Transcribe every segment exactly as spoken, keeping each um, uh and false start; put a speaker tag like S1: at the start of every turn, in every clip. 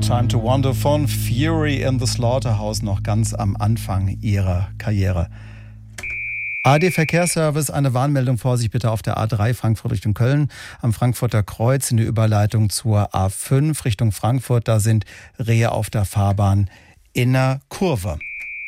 S1: Time to Wonder von Fury in the Slaughterhouse, noch ganz am Anfang ihrer Karriere. A D Verkehrsservice, eine Warnmeldung, Vorsicht bitte auf der A drei Frankfurt Richtung Köln, am Frankfurter Kreuz in der Überleitung zur A fünf Richtung Frankfurt, da sind Rehe auf der Fahrbahn in der Kurve.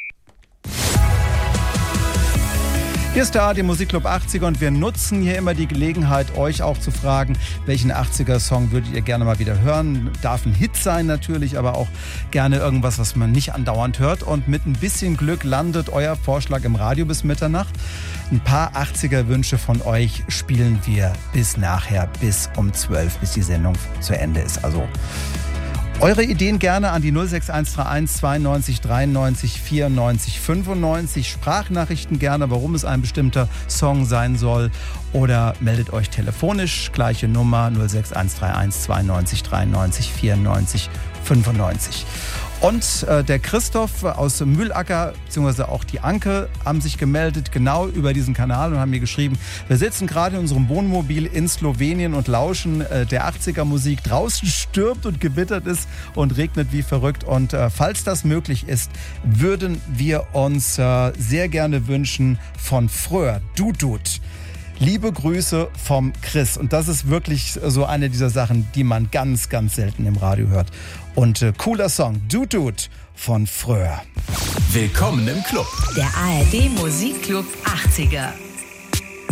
S1: Hier ist der A R D Musikclub achtziger und wir nutzen hier immer die Gelegenheit, euch auch zu fragen, welchen achtziger-Song würdet ihr gerne mal wieder hören. Darf ein Hit sein natürlich, aber auch gerne irgendwas, was man nicht andauernd hört. Und mit ein bisschen Glück landet euer Vorschlag im Radio bis Mitternacht. Ein paar achtziger-Wünsche von euch spielen wir bis nachher, bis um zwölf, bis die Sendung zu Ende ist. Also eure Ideen gerne an die null sechs eins drei eins zweiundneunzig dreiundneunzig vierundneunzig fünfundneunzig. Sprachnachrichten gerne, warum es ein bestimmter Song sein soll. Oder meldet euch telefonisch, gleiche Nummer null sechs eins drei eins zweiundneunzig dreiundneunzig vierundneunzig fünfundneunzig. Und äh, der Christoph aus Mühlacker, beziehungsweise auch die Anke, haben sich gemeldet, genau über diesen Kanal und haben mir geschrieben, wir sitzen gerade in unserem Wohnmobil in Slowenien und lauschen äh, der achtziger-Musik. Draußen stürmt und gewittert es und regnet wie verrückt. Und äh, falls das möglich ist, würden wir uns äh, sehr gerne wünschen von Fröhr, Du Dut. Liebe Grüße vom Chris. Und das ist wirklich so eine dieser Sachen, die man ganz, ganz selten im Radio hört. Und äh, cooler Song, Du Dut von Fröhr.
S2: Willkommen im Club.
S3: Der A R D Musikclub achtziger.